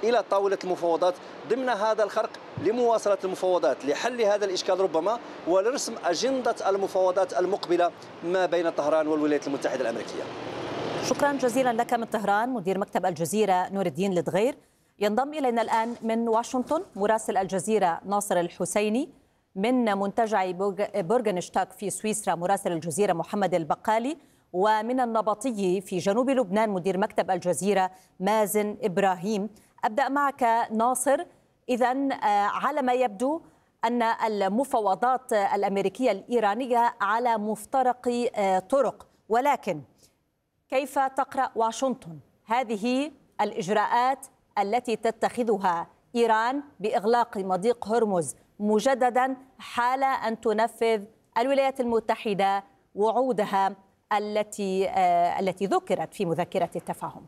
إلى طاولة المفاوضات ضمن هذا الخرق لمواصلة المفاوضات لحل هذا الإشكال ربما ولرسم أجندة المفاوضات المقبلة ما بين طهران والولايات المتحدة الأمريكية. شكرا جزيلا لك من طهران مدير مكتب الجزيرة نور الدين لدغير. ينضم إلينا الآن من واشنطن مراسل الجزيرة ناصر الحسيني، من منتجع بورغنشتاك في سويسرا مراسل الجزيرة محمد البقالي، ومن النبطي في جنوب لبنان مدير مكتب الجزيرة مازن إبراهيم. أبدأ معك ناصر. إذن على ما يبدو أن المفاوضات الأمريكية الإيرانية على مفترق طرق، ولكن كيف تقرأ واشنطن هذه الإجراءات التي تتخذها إيران بإغلاق مضيق هرمز مجددا حال أن تنفذ الولايات المتحدة وعودها التي ذكرت في مذكرة التفاهم؟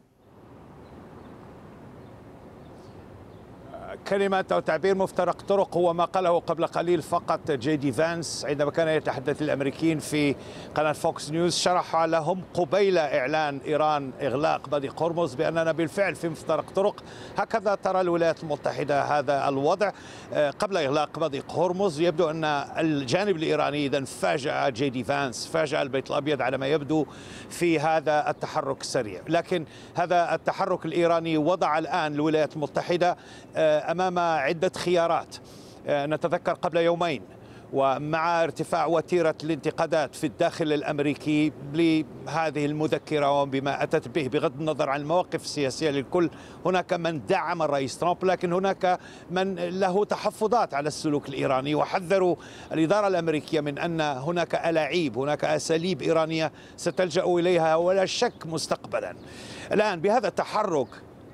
كلمة أو تعبير مفترق طرق هو ما قاله قبل قليل فقط جي دي فانس عندما كان يتحدث الأمريكيين في قناة فوكس نيوز. شرح لهم قبيل إعلان إيران إغلاق مضيق هرمز بأننا بالفعل في مفترق طرق. هكذا ترى الولايات المتحدة هذا الوضع قبل إغلاق مضيق هرمز. يبدو أن الجانب الإيراني إذن فاجأ جي دي فانس، فاجأ البيت الأبيض على ما يبدو في هذا التحرك السريع. لكن هذا التحرك الإيراني وضع الآن الولايات المتحدة أمام عدة خيارات. نتذكر قبل يومين ومع ارتفاع وتيرة الانتقادات في الداخل الأمريكي لهذه المذكرة وبما أتت به بغض النظر عن المواقف السياسية للكل، هناك من دعم الرئيس ترامب، لكن هناك من له تحفظات على السلوك الإيراني، وحذروا الإدارة الأمريكية من أن هناك ألاعيب، هناك أساليب إيرانية ستلجأ إليها ولا شك مستقبلا. الآن بهذا التحرك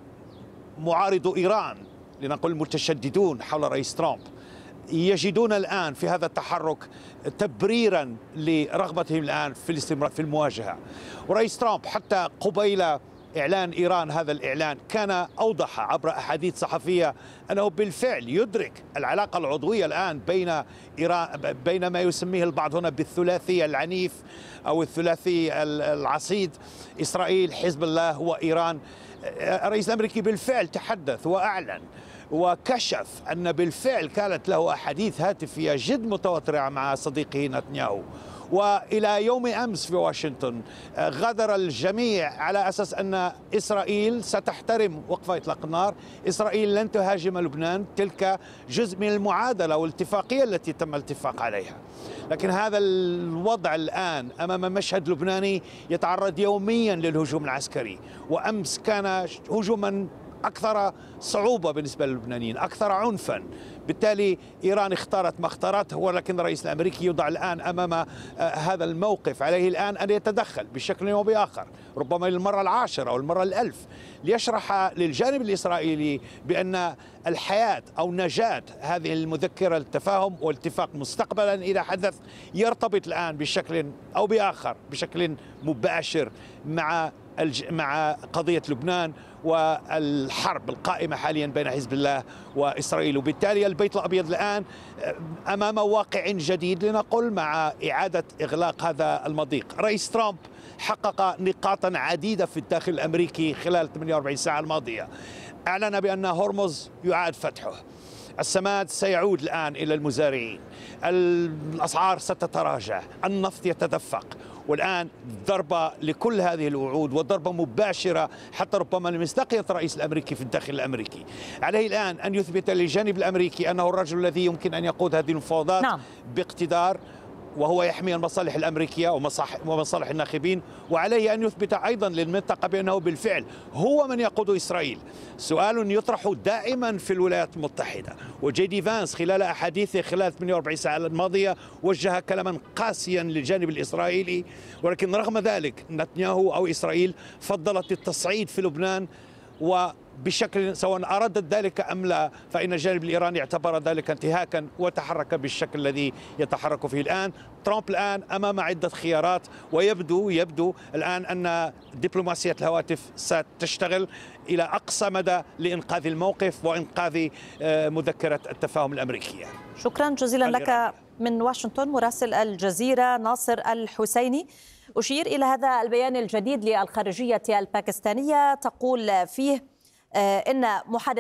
معارضو إيران، لنقول المتشددون حول رئيس ترامب، يجدون الآن في هذا التحرك تبريرا لرغبتهم الآن في الاستمرار في المواجهة. ورئيس ترامب حتى قبيل إعلان إيران هذا الإعلان كان أوضح عبر أحاديث صحفية أنه بالفعل يدرك العلاقة العضوية الآن بين إيران، بين ما يسميه البعض هنا بالثلاثي العنيف أو الثلاثي العصيد، إسرائيل حزب الله وإيران. الرئيس الأمريكي بالفعل تحدث وأعلن وكشف أن بالفعل كانت له أحاديث هاتفية جد متواترة مع صديقه نتنياهو. وإلى يوم أمس في واشنطن غادر الجميع على أساس أن إسرائيل ستحترم وقف إطلاق النار، إسرائيل لن تهاجم لبنان، تلك جزء من المعادلة والاتفاقية التي تم الاتفاق عليها. لكن هذا الوضع الآن أمام مشهد لبناني يتعرض يوميا للهجوم العسكري، وأمس كان هجوما أكثر صعوبة بالنسبة للبنانيين، أكثر عنفا. بالتالي إيران اختارت ما اختارته، ولكن الرئيس الأمريكي يوضع الآن أمام هذا الموقف. عليه الآن أن يتدخل بشكل أو بآخر، ربما للمرة العاشرة أو المرة الألف، ليشرح للجانب الإسرائيلي بأن الحياة أو نجاة هذه المذكرة التفاهم والاتفاق مستقبلا إذا حدث يرتبط الآن بشكل أو بآخر بشكل مباشر مع قضية لبنان والحرب القائمة حاليا بين حزب الله وإسرائيل. وبالتالي البيت الأبيض الآن أمام واقع جديد، لنقل مع إعادة إغلاق هذا المضيق. رئيس ترامب حقق نقاطا عديدة في الداخل الأمريكي خلال 48 ساعة الماضية. أعلن بأن هرمز يعاد فتحه، السماد سيعود الآن إلى المزارعين، الأسعار ستتراجع، النفط يتدفق. والآن ضربة لكل هذه الوعود وضربة مباشرة حتى ربما لمصداقية الرئيس الأمريكي في الداخل الأمريكي. عليه الآن أن يثبت للجانب الأمريكي أنه الرجل الذي يمكن أن يقود هذه المفاوضات باقتدار، وهو يحمي المصالح الأمريكية ومصالح الناخبين. وعليه أن يثبت أيضا للمنطقة بأنه بالفعل هو من يقود إسرائيل. سؤال يطرح دائما في الولايات المتحدة، وجي دي فانس خلال أحاديثه خلال 48 ساعة الماضية وجه كلاما قاسيا للجانب الإسرائيلي، ولكن رغم ذلك نتنياهو أو إسرائيل فضلت التصعيد في لبنان، وبشكل سواء أرادت ذلك أم لا، فإن الجانب الإيراني اعتبر ذلك انتهاكا وتحرك بالشكل الذي يتحرك فيه الآن. ترامب الآن أمام عدة خيارات، ويبدو الآن أن دبلوماسية الهواتف ستشتغل إلى أقصى مدى لإنقاذ الموقف وإنقاذ مذكرة التفاهم الأمريكية. شكرا جزيلا لك من واشنطن مراسل الجزيرة ناصر الحسيني. أشير إلى هذا البيان الجديد للخارجية الباكستانية، تقول فيه إن محادثات